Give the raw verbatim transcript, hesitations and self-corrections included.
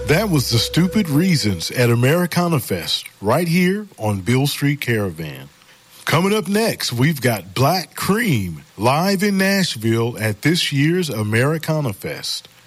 That was the Stupid Reasons at Americana Fest, right here on Beale Street Caravan. Coming up next, we've got Black Cream live in Nashville at this year's Americana Fest.